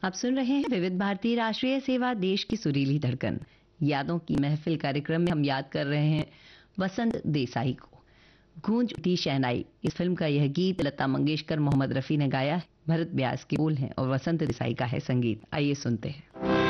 आप सुन रहे हैं विविध भारती राष्ट्रीय सेवा, देश की सुरीली धड़कन। यादों की महफिल कार्यक्रम में हम याद कर रहे हैं वसंत देसाई को। गूंजती शहनाई इस फिल्म का यह गीत लता मंगेशकर, मोहम्मद रफी ने गाया है। भरत व्यास के बोल हैं और वसंत देसाई का है संगीत। आइए सुनते हैं।